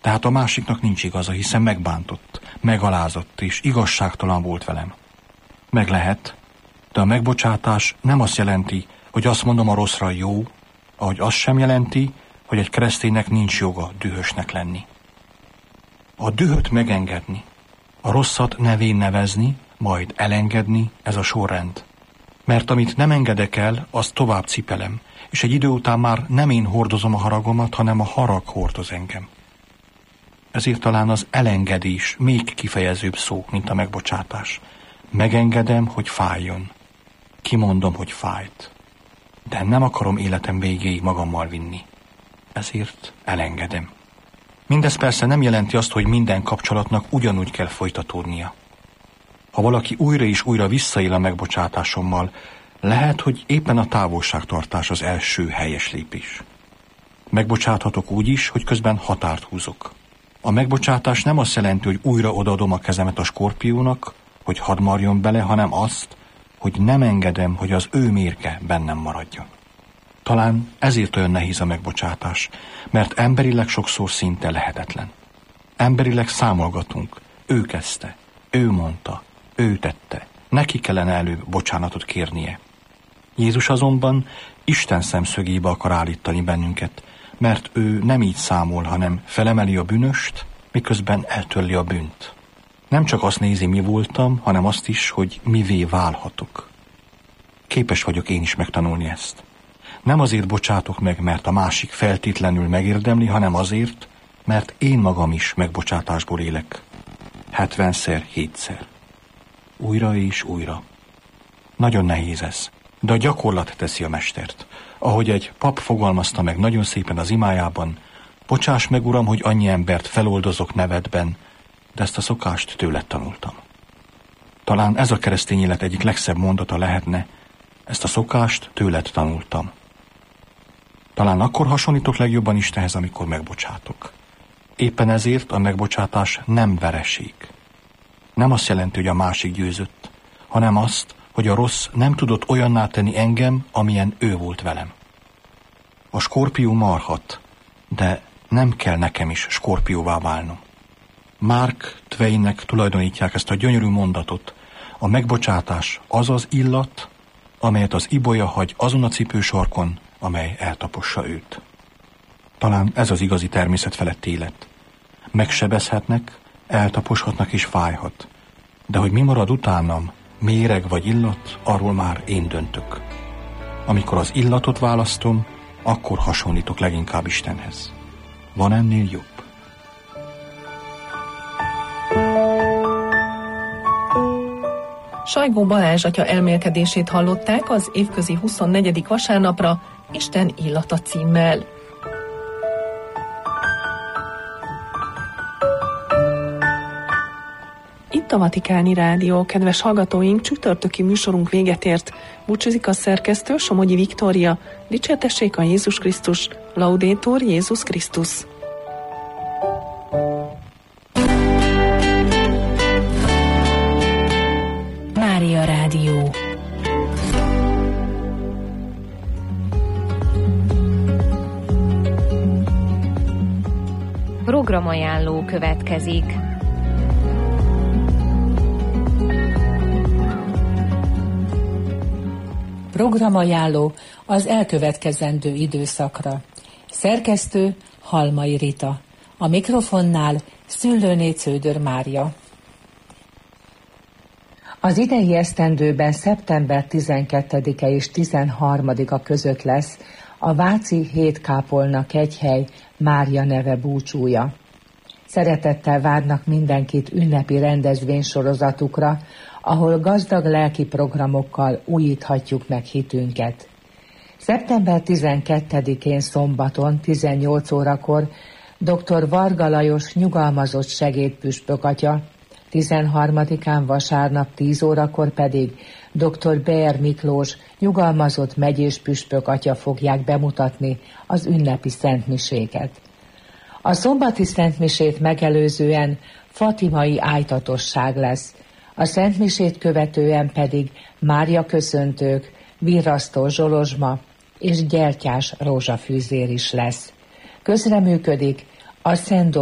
Tehát a másiknak nincs igaza, hiszen megbántott, megalázott és igazságtalan volt velem. Meg lehet, de a megbocsátás nem azt jelenti, hogy azt mondom a rosszra jó, ahogy azt sem jelenti, hogy egy kereszténynek nincs joga dühösnek lenni. A dühöt megengedni, a rosszat nevén nevezni, majd elengedni, ez a sorrend. Mert amit nem engedek el, azt tovább cipelem, és egy idő után már nem én hordozom a haragomat, hanem a harag hordoz engem. Ezért talán az elengedés még kifejezőbb szó, mint a megbocsátás. Megengedem, hogy fájjon. Kimondom, hogy fájt. De nem akarom életem végéig magammal vinni. Ezért elengedem. Mindez persze nem jelenti azt, hogy minden kapcsolatnak ugyanúgy kell folytatódnia. Ha valaki újra és újra visszaél a megbocsátásommal, lehet, hogy éppen a távolságtartás az első helyes lépés. Megbocsáthatok úgy is, hogy közben határt húzok. A megbocsátás nem azt jelenti, hogy újra odaadom a kezemet a skorpiónak, hogy hadd marjon bele, hanem azt, hogy nem engedem, hogy az ő mérge bennem maradjon. Talán ezért olyan nehéz a megbocsátás, mert emberileg sokszor szinte lehetetlen. Emberileg számolgatunk, ő kezdte, ő mondta, ő tette, neki kellene előbb bocsánatot kérnie. Jézus azonban Isten szemszögébe akar állítani bennünket, mert ő nem így számol, hanem felemeli a bűnöst, miközben eltörli a bűnt. Nem csak azt nézi, mi voltam, hanem azt is, hogy mivé válhatok. Képes vagyok én is megtanulni ezt. Nem azért bocsátok meg, mert a másik feltétlenül megérdemli, hanem azért, mert én magam is megbocsátásból élek. 70-szer, 7-szer. Újra és újra. Nagyon nehéz ez, de a gyakorlat teszi a mestert. Ahogy egy pap fogalmazta meg nagyon szépen az imájában, bocsáss meg, Uram, hogy annyi embert feloldozok nevedben, de ezt a szokást tőled tanultam. Talán ez a keresztény élet egyik legszebb mondata lehetne, ezt a szokást tőled tanultam. Talán akkor hasonlítok legjobban Istenhez, amikor megbocsátok. Éppen ezért a megbocsátás nem vereség. Nem azt jelenti, hogy a másik győzött, hanem azt, hogy a rossz nem tudott olyanná tenni engem, amilyen ő volt velem. A skorpió marhat, de nem kell nekem is skorpióvá válnom. Mark Twainnek tulajdonítják ezt a gyönyörű mondatot. A megbocsátás az az illat, amelyet az ibolya hagy azon a cipősarkon, amely eltapossa őt. Talán ez az igazi természet feletti élet. Megsebezhetnek, eltaposhatnak és fájhat. De hogy mi marad utánam, méreg vagy illat, arról már én döntök. Amikor az illatot választom, akkor hasonlítok leginkább Istenhez. Van ennél jobb? Sajgó Balázs atya elmélkedését hallották az évközi 24. vasárnapra Isten illata címmel. Itt a Vatikáni Rádió, kedves hallgatóink, csütörtöki műsorunk véget ért. Búcsúzik a szerkesztő, Somogyi Viktória. Dicsértessék a Jézus Krisztus, Laudetur Jézus Krisztus. Mária Rádió. Programajánló következik. Programajánló az elkövetkezendő időszakra. Szerkesztő Halmai Rita. A mikrofonnál Szüllőné Cződör Mária. Az idei esztendőben szeptember 12-e és 13-a között lesz a Váci Hétkápolna kegyhely Mária neve búcsúja. Szeretettel várnak mindenkit ünnepi rendezvénysorozatukra, ahol gazdag lelki programokkal újíthatjuk meg hitünket. Szeptember 12-én szombaton 18 órakor dr. Varga Lajos nyugalmazott segédpüspök atya, 13-án vasárnap 10 órakor pedig dr. Beer Miklós nyugalmazott megyés püspök atya fogják bemutatni az ünnepi szentmiséket. A szombati szentmisét megelőzően fatimai ájtatosság lesz, a szentmisét követően pedig Mária köszöntők, virrasztó zsolozsma és gyertyás rózsafűzér is lesz. Közreműködik a Szent